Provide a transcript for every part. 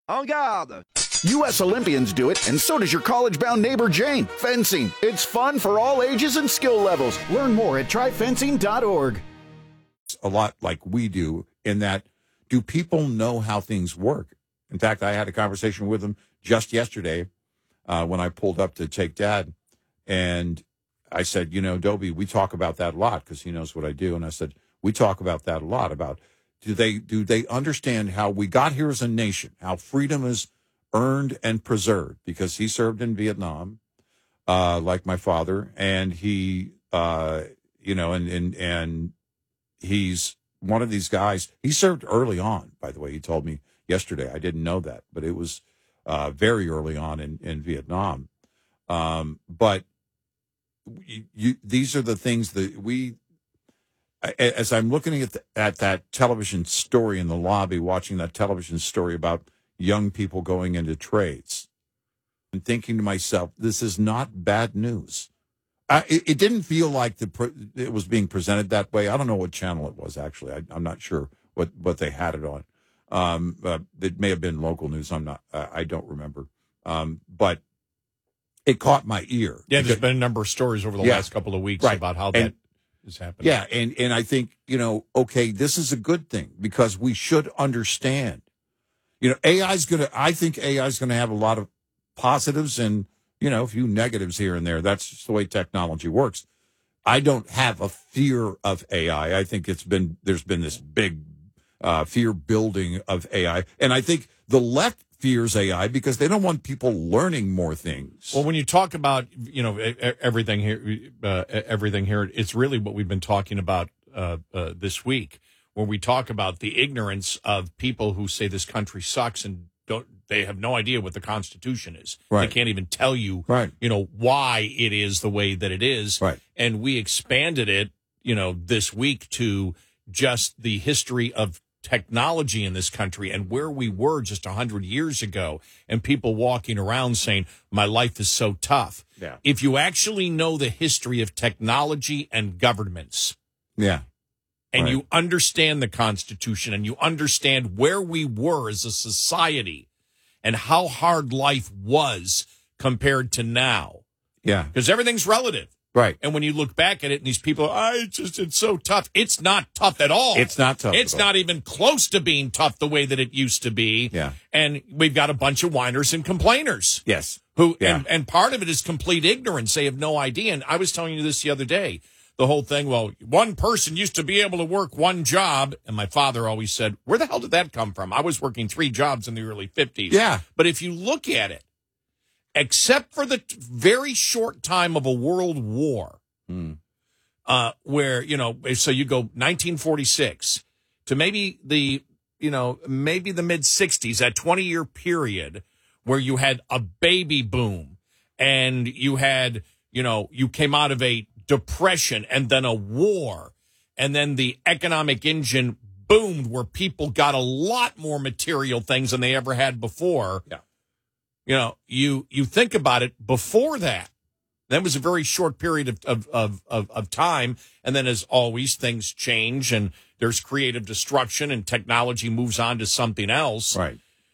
En garde! U.S. Olympians do it, and so does your college-bound neighbor Jane. Fencing. It's fun for all ages and skill levels. Learn more at tryfencing.org. A lot like we do in that, do people know how things work? In fact, I had a conversation with them just yesterday when I pulled up to take Dad, and I said, Dobie, we talk about that a lot because he knows what I do. And I said, we talk about that a lot, about do they understand how we got here as a nation, how freedom is earned and preserved, because he served in Vietnam, like my father, and he, and he's one of these guys. He served early on, by the way. He told me yesterday. I didn't know that, but it was very early on in Vietnam. But these are the things that as I'm looking at that television story in the lobby, watching that television story about young people going into trades, and thinking to myself, this is not bad news. It didn't feel like it was being presented that way. I don't know what channel it was, actually. I'm not sure what they had it on. It may have been local news. I don't remember. But it caught my ear. Yeah, there's been a number of stories over the last couple of weeks about how that is happening. Yeah, and I think, okay, this is a good thing because we should understand. I think AI is going to have a lot of positives and, a few negatives here and there. That's just the way technology works. I don't have a fear of AI. I think there's been this big fear building of AI. And I think the left fears AI because they don't want people learning more things. Well, when you talk about, everything here, it's really what we've been talking about this week, where we talk about the ignorance of people who say this country sucks and they have no idea what the Constitution is. Right. They can't even tell you, why it is the way that it is. Right. And we expanded it, this week to just the history of technology in this country and where we were just 100 years ago, and people walking around saying, my life is so tough. Yeah. If you actually know the history of technology and governments. Yeah. And right. you understand the Constitution and you understand where we were as a society and how hard life was compared to now. Yeah. Because everything's relative. Right. And when you look back at it and these people are, it's so tough. It's not tough at all. It's not tough. It's not even close to being tough the way that it used to be. Yeah. And we've got a bunch of whiners and complainers. Yes. And part of it is complete ignorance. They have no idea. And I was telling you this the other day. The whole thing, well, one person used to be able to work one job. And my father always said, where the hell did that come from? I was working 3 jobs in the early 50s. Yeah. But if you look at it, except for the very short time of a world war, where, so you go 1946 to maybe the mid 60s, that 20-year period where you had a baby boom and you had, you came out of a depression and then a war, and then the economic engine boomed where people got a lot more material things than they ever had before. Yeah. You think about it, before that was a very short period of time. And then, as always, things change and there's creative destruction and technology moves on to something else. Right.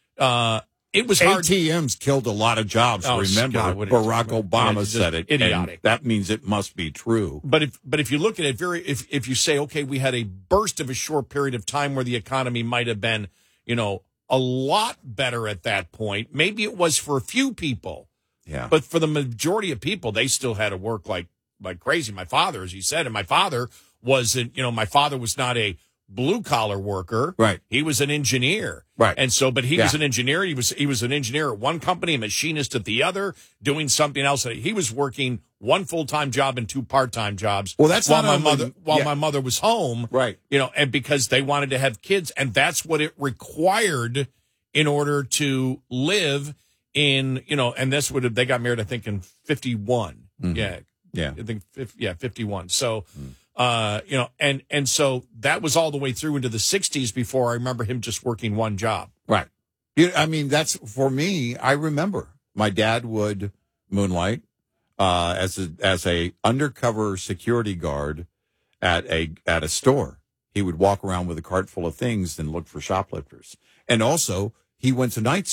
It was hard. ATMs killed a lot of jobs. Remember, Barack Obama said it. Idiotic. That means it must be true. But if you look at it if you say, okay, we had a burst of a short period of time where the economy might have been, a lot better at that point. Maybe it was for a few people. Yeah. But for the majority of people, they still had to work like crazy. My father, as he said, and my father wasn't, my father was not a blue collar worker. Right. He was an engineer. Right. And so, but he was an engineer. He was an engineer at one company, a machinist at the other, doing something else. He was working one full-time job and 2 part-time jobs. Well, that's while my mother was home. Right. And because they wanted to have kids, and that's what it required in order to live in, and that's what they got married, I think, in 51. Mm-hmm. Yeah. Yeah. I think, 51. So, and so that was all the way through into the 60s before I remember him just working one job. Right. That's, for me, I remember my dad would moonlight as a undercover security guard at a store. He would walk around with a cart full of things and look for shoplifters. And also, he went to night